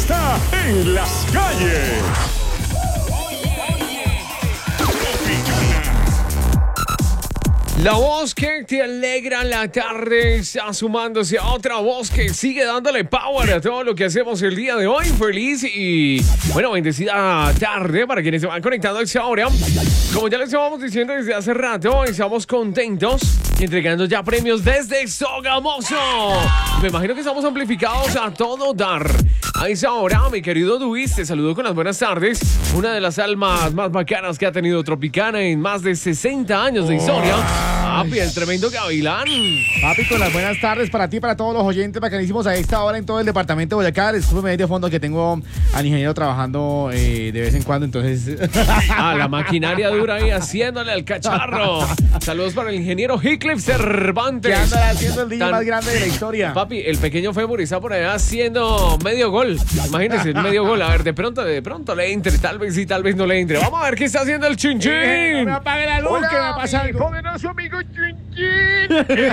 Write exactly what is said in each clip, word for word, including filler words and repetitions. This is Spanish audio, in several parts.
está en las calles. La voz que te alegra la tarde está sumándose a otra voz que sigue dándole power a todo lo que hacemos el día de hoy. Feliz y, bueno, bendecida tarde para quienes se van conectando a esta hora. Como ya les estábamos diciendo desde hace rato, estamos contentos y entregando ya premios desde Sogamoso. Me imagino que estamos amplificados a todo dar. A esa hora, mi querido Luis, te saludo con las buenas tardes. Una de las almas más bacanas que ha tenido Tropicana en más de sesenta años de historia. Papi, el tremendo Gavilán. Papi, con las buenas tardes para ti, para todos los oyentes bacanísimos a esta hora en todo el departamento de Boyacá. Discúlpeme ahí de fondo que tengo al ingeniero trabajando eh, de vez en cuando, entonces... Ah, la maquinaria dura ahí haciéndole al cacharro. Saludos para el ingeniero Hickliff Cervantes. Que anda haciendo el D J Tan... más grande de la historia. Papi, el pequeño Fémur está por allá haciendo medio gol. Imagínense, medio gol. A ver, de pronto, de pronto le entre. Tal vez sí, tal vez no le entre. Vamos a ver qué está haciendo el Chinchín. Eh, no me apague la luz. Hola, que me pasa algo. Poderoso amigo Chinchín.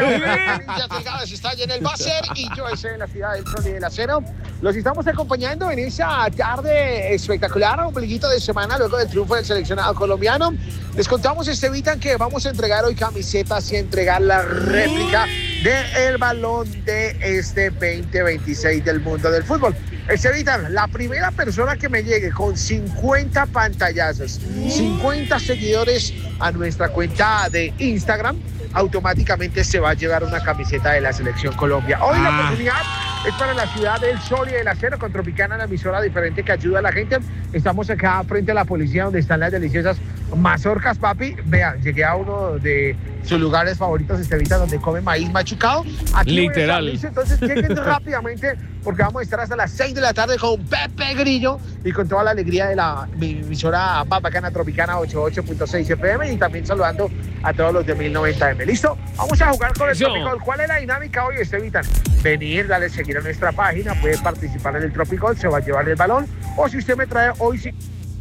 Villas Delgadas está allá en el Bacer y yo estoy en la ciudad del Sol y del Acero. Los estamos acompañando en esa tarde espectacular, un ombliguito de semana luego del triunfo del seleccionado colombiano. Les contamos, Estevitan, que vamos a entregar hoy camisetas y entregar la réplica del balón de este veinte veintiséis del mundo del fútbol. Estevitan, la primera persona que me llegue con cincuenta pantallazos, cincuenta seguidores a nuestra cuenta de Instagram, automáticamente se va a llevar una camiseta de la Selección Colombia. Hoy ah. la oportunidad es para la ciudad del Sol y del Acero, con Tropicana, la emisora diferente que ayuda a la gente. Estamos acá frente a la policía donde están las deliciosas mazorcas, papi. Vean, llegué a uno de sus lugares favoritos, Estevita, donde come maíz machucado. Aquí literal. Estar, entonces lleguen rápidamente porque vamos a estar hasta las seis de la tarde con Pepe Grillo y con toda la alegría de la emisora más bacana Tropicana ochenta y ocho punto seis F M, y también saludando a todos los de mil noventa M. ¿Listo? Vamos a jugar con el Tropicol. ¿Cuál es la dinámica hoy, Estevitan? Venir, darle seguir a nuestra página, puede participar en el Tropicol, se va a llevar el balón, o si usted me trae hoy sí.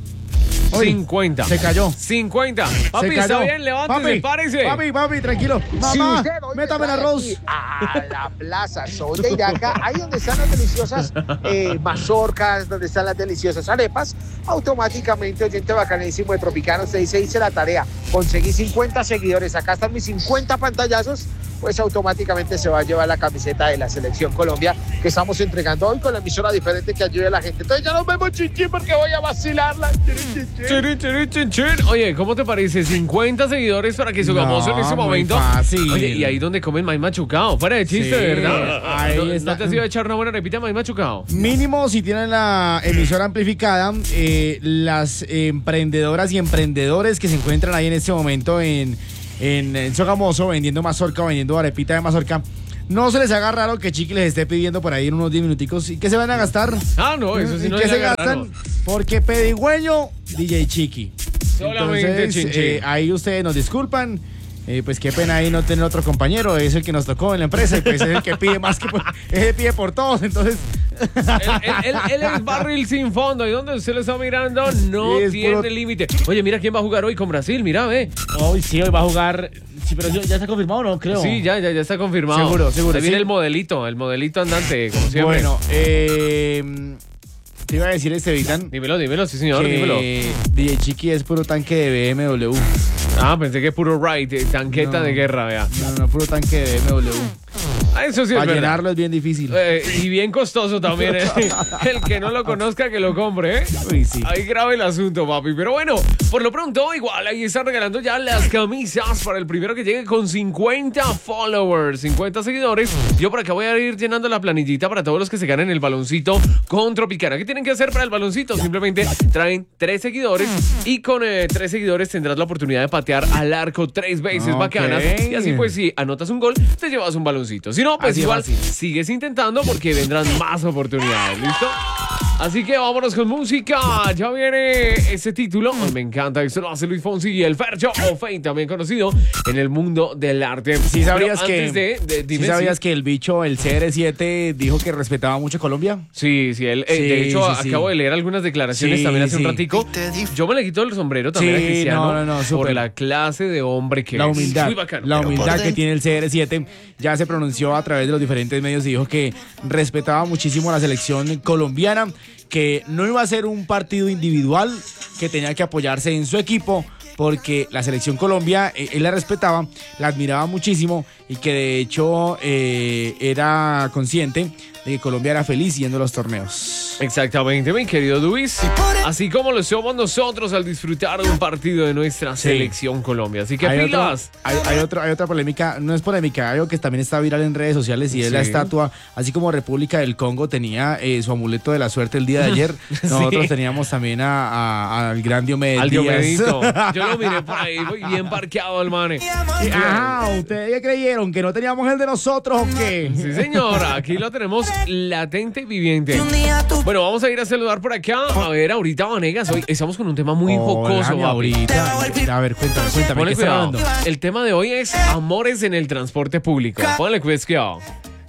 Hoy, cincuenta. Se cayó. cincuenta. Papi, se cayó. Está bien, levántese, papi, párese. Papi, papi, tranquilo. Mamá, si usted hoy métame me el arroz. A la plaza Sol de Iraca, ahí donde están las deliciosas eh, mazorcas, donde están las deliciosas arepas, automáticamente, oyente bacanísimo de Tropicana, usted dice, hice la tarea, conseguí cincuenta seguidores, acá están mis cincuenta pantallazos, pues automáticamente se va a llevar la camiseta de la Selección Colombia que estamos entregando hoy con la emisora diferente que ayude a la gente. Entonces ya nos vemos, Chinchín, porque voy a vacilarla. Chirin, chirin, chin, chin. Oye, ¿cómo te parece? cincuenta seguidores para que Sogamoso No, en ese muy momento. fácil. Oye, y ahí donde comen maíz machucado. Fuera de chiste, Sí, de verdad. ahí ¿No, está. ¿No te has ido a echar una buena repita de maíz machucado? Mínimo, si tienen la emisora amplificada, eh, las emprendedoras y emprendedores que se encuentran ahí en este momento en, en, en Sogamoso vendiendo mazorca o vendiendo arepita de mazorca, no se les haga raro que Chiqui les esté pidiendo por ahí en unos diez minuticos. ¿Y qué se van a gastar? Ah, no, eso sí no ¿Y qué le se haga gastan? raro. Porque pedigüeño, D J Chiqui. Solamente Entonces, Chinchín. eh, ahí ustedes nos disculpan. Eh, pues qué pena ahí no tener otro compañero, es el que nos tocó en la empresa y pues es el que pide más que por, es el pide por todos, entonces Él, él, él, él es barril sin fondo y donde usted lo está mirando no Es tiene puro- límite. Oye, mira quién va a jugar hoy con Brasil, mira, ve. Hoy sí, hoy va a jugar. Sí, pero yo- ya está confirmado, ¿no? Creo. Sí, ya, ya, ya está confirmado. Seguro, seguro, Ahí viene sí. el modelito, el modelito andante, como siempre. bueno, eh, te iba a decir este Vitán Dímelo, dímelo, sí señor, dímelo. que D J Chiqui es puro tanque de B M W. Ah, pensé que puro right, eh, tanqueta No. de guerra, vea. No, no, puro tanque de B M W. Ah, eso sí es Para verdad. llenarlo es bien difícil. Eh, y bien costoso también, eh. El que no lo conozca, que lo compre, ¿eh? Uy, sí. Ahí grave el asunto, papi. Pero bueno, por lo pronto, igual, ahí están regalando ya las camisas para el primero que llegue con cincuenta followers, cincuenta seguidores. Yo por acá voy a ir llenando la planillita para todos los que se ganen el baloncito con Tropicana. ¿Qué tienen que hacer para el baloncito? Simplemente traen tres seguidores y con eh, tres seguidores tendrás la oportunidad de patear al arco tres veces Ok. bacanas. Y así pues, si anotas un gol, te llevas un baloncito. Si no, pues Así igual fácil. sigues intentando porque vendrán más oportunidades, ¿listo? Así que vámonos con música. Ya viene ese título. Ay, me encanta. Esto lo hace Luis Fonsi y el Fercho o Fey, también conocido en el mundo del arte. ¿Sí sabías, Pero que, antes de, de- ¿sí dime, sabías sí. que el bicho, el C R siete, dijo que respetaba mucho Colombia? Sí, sí, él, eh, Sí, de hecho sí, sí. acabo de leer algunas declaraciones Sí, también hace sí. un ratico. Yo me le quito el sombrero también Sí, a Cristiano no, no, no, por súper. la clase de hombre que La es. humildad, Muy bacano. la Pero humildad por que tiene el C R siete ya se pronunció a través de los diferentes medios y dijo que respetaba muchísimo a la selección colombiana que no iba a ser un partido individual, que tenía que apoyarse en su equipo, porque la selección Colombia, eh, él la respetaba, la admiraba muchísimo y que de hecho eh, era consciente de que Colombia era feliz yendo a los torneos. Exactamente, mi querido Luis. Así como lo somos nosotros al disfrutar de un partido de nuestra Sí. selección Colombia. Así que Hay pilas. otra, hay, hay, otro- hay otra polémica, no es polémica, algo que también está viral en redes sociales y es la Sí. estatua, así como República del Congo tenía eh, su amuleto de la suerte el día de ayer, nosotros Sí. teníamos también a- a- al gran Diomedes Al Díaz. Diomedito. Yo lo miré por ahí, muy bien parqueado el mane. Y, Ajá, ¿ustedes ya creyeron que no teníamos el de nosotros o qué? Sí, señora, aquí lo tenemos latente y viviente. Bueno, vamos a ir a saludar por acá. A ver, ahorita Vanegas, hoy estamos con un tema muy Hola, jocoso, mi papi. ahorita. A ver, cuéntame, cuéntame, Ponle ¿qué está cuidado. hablando? El tema de hoy es amores en el transporte público. Ponle cuidado.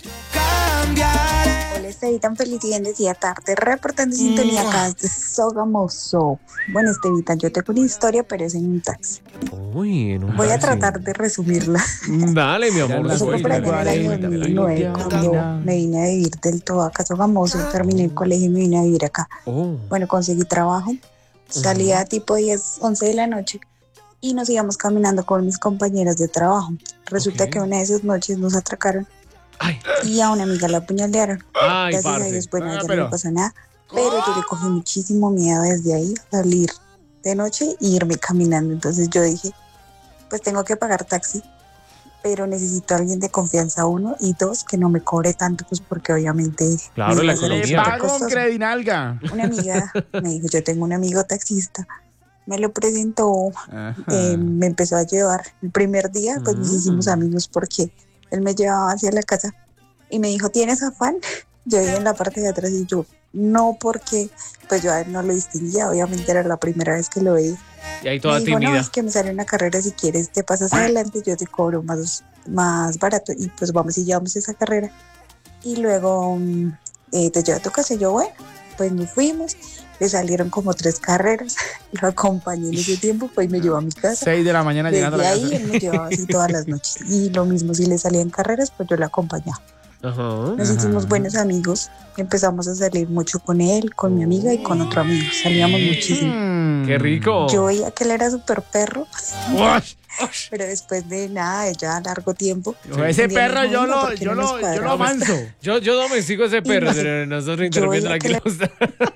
Hola, Estevita, feliz día, decía tarde, reportando sintonía acá desde Sogamoso. Bueno, Estevita, yo tengo una historia, pero es en un taxi. Uy, en un Voy a taxi. tratar de resumirla. Dale, mi amor. Eso fue por allá en el año cuarenta, dos mil nueve, cuando me vine a vivir del todo acá a Sogamoso, terminé el colegio y me vine a vivir acá. Oh. Bueno, conseguí trabajo, salía tipo diez, once de la noche y nos íbamos caminando con mis compañeras de trabajo. Resulta Ok. que una de esas noches nos atracaron Ay, y a una amiga la apuñalearon. ay, Gracias a parce. Dios, bueno, a Ah, ella no pero- le pasó nada. Pero yo le cogí muchísimo miedo desde ahí a salir de noche y irme caminando. Entonces yo dije, pues tengo que pagar taxi, pero necesito a alguien de confianza, uno, y dos, que no me cobre tanto, pues porque obviamente Claro, me iba la a salir economía. Le súper pago un costoso. credinalga. Una amiga me dijo, yo tengo un amigo taxista, me lo presentó, Ajá. eh, me empezó a llevar. El primer día, pues nos Mm. hicimos amigos porque él me llevaba hacia la casa y me dijo, ¿tienes afán? Yo iba en la parte de atrás y yo, no, porque pues yo a él no lo distinguía, obviamente era la primera vez que lo veía. Y ahí toda Me dijo, no, tímida. es que me sale una carrera, si quieres te pasas adelante, yo te cobro más, más barato y pues vamos y llevamos esa carrera. Y luego mm, eh, te llevo a tu casa y yo, bueno, pues nos fuimos, le salieron como tres carreras, lo acompañé en ese tiempo, pues me llevó a mi casa. Seis de la mañana llegando a Desde la ahí casa. él me llevaba así todas las noches. Y lo mismo, si le salían carreras, pues yo le acompañaba. Ajá. Nos hicimos buenos amigos. Empezamos a salir mucho con él, con mi amiga y con otro amigo. Salíamos muchísimo. Mm. Qué rico. Yo veía que él era súper perro, Uash. pero después de nada, ya largo tiempo. Ese un día perro me dijo, yo "Venga, lo, ¿por qué yo no nos lo, yo lo cuadramos?" amanso. Yo, yo domestico ese perro, Y no- pero nosotros yo interrumpiendo la veía que closa.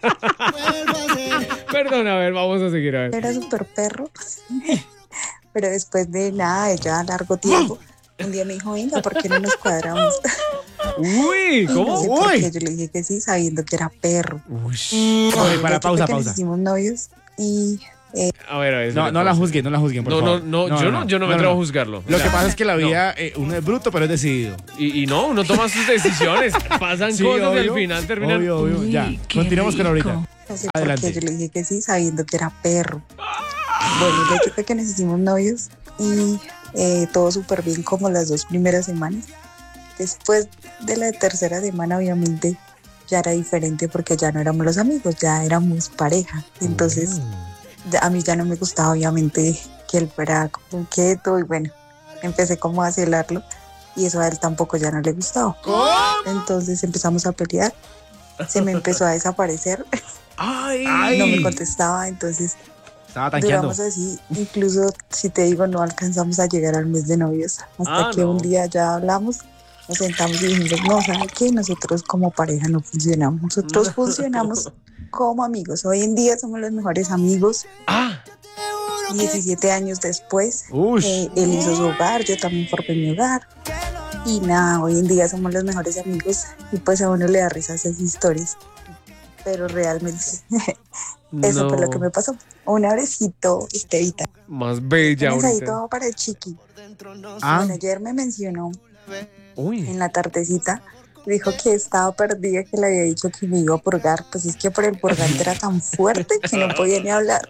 Perdón, a ver, vamos a seguir a ver. Era súper perro, pero después de nada, ya largo tiempo. Un día me dijo, venga, ¿por qué no nos cuadramos? Uy, Y no ¿cómo? sé por Uy. qué, yo le dije que sí, sabiendo que era perro. Uy. Oye, para, De hecho, pausa, fue que nos pausa. hicimos novios y A ver, a ver. No, no la juzguen, no la juzguen, por No, no, favor. no, yo no, yo no me atrevo a juzgarlo. Lo O sea, que pasa es que la no. vida, eh, uno es bruto, pero es decidido. Y, y no, uno toma sus decisiones. Pasan Sí, cosas y al obvio, final terminan. obvio, obvio. Ya, continuemos con ahorita. no sé Adelante. por qué, yo le dije que sí, sabiendo que era perro. Bueno, de hecho fue que nos hicimos novios y eh, todo súper bien como las dos primeras semanas. Después de la tercera semana, obviamente, ya era diferente porque ya no éramos los amigos, ya éramos pareja. Entonces, ya- a mí ya no me gustaba, obviamente, que él fuera como quieto y bueno, empecé como a celarlo y eso a él tampoco ya no le gustaba. Entonces empezamos a pelear, se me empezó a desaparecer, Ay, no me contestaba, entonces Estaba tanqueando. duramos así, incluso si te digo no alcanzamos a llegar al mes de novios, hasta Ah, que no. un día ya hablamos, nos sentamos y dijimos, no, ¿sabe qué? Nosotros como pareja no funcionamos, nosotros funcionamos como amigos, hoy en día somos los mejores amigos, Ah, diecisiete años después, Ush. eh, él hizo su hogar, yo también formé mi hogar. Y nada, hoy en día somos los mejores amigos y pues a uno le da risa esas historias. Pero realmente eso no. fue lo que me pasó. Un abrecito, Estevita. Más bella Un ahorita. todo para el chiqui. Ah, Bueno, ayer me mencionó Uy. en la tardecita. Dijo que estaba perdida, que le había dicho que me iba a purgar. Pues es que por el purgante era tan fuerte que no podía ni hablar.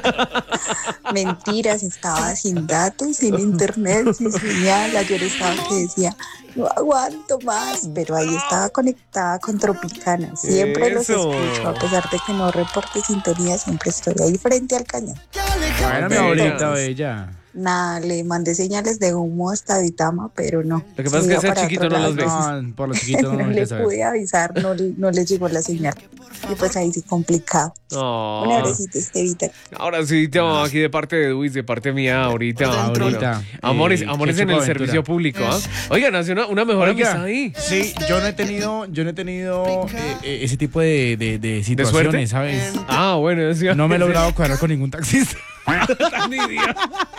Mentiras, estaba sin datos, sin internet, sin señal. Ayer estaba que decía, no aguanto más. Pero ahí estaba conectada con Tropicana. Siempre los Eso. escucho, a pesar de que no reporte sintonía, siempre estoy ahí frente al cañón. bueno, mi Bella. abuelita bella. Nada, le mandé señales de humo hasta Vitama, pero no. Lo que pasa es Se que iba ese para chiquito otro no lado, los ve. entonces No, por lo chiquito no no hay le que saber. pude avisar, no, le- no le llegó la señal. Y pues ahí sí complicado. Oh. Un abracito, Estevita. Ahora sí, te vamos aquí de parte de Luis, de parte mía, ahorita. Ahorita. Amores, Eh, amores qué en el chocoaventura. servicio público, ¿ah? Oigan, hace una, una mejor Oiga, amistad ahí. Sí, yo no he tenido, yo no he tenido eh, eh, ese tipo de, de, de situaciones, ¿sabes? Ah, bueno, decía. No me he logrado cuadrar con ningún taxista. Tan idiota.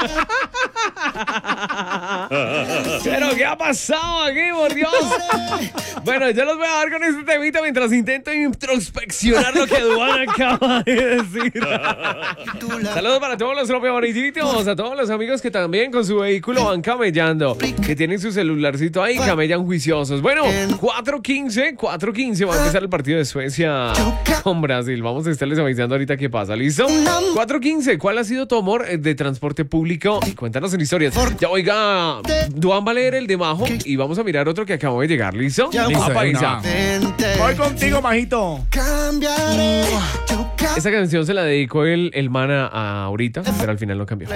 Pero ¿qué ha pasado aquí, por Dios? Bueno, yo los voy a dar con este temita mientras intento introspeccionar lo que Duan acaba de decir. Saludos para todos los favoritos, a todos los amigos que también con su vehículo van camellando, que tienen su celularcito ahí, camellan juiciosos. Bueno, cuatro quince, cuatro quince va a empezar el partido de Suecia con Brasil. Vamos a estarles avisando ahorita qué pasa, ¿listo? cuatro quince, ¿cuál ha sido tu amor de transporte público? Cuéntanos en historias. Ya, oiga, Duan va a leer el de Majo y vamos a mirar otro que acabó de llegar, ¿listo? Listo, Apa, de Isa. una. Voy contigo, majito. Esta canción se la dedicó el, el man a, a ahorita, pero al final no cambió.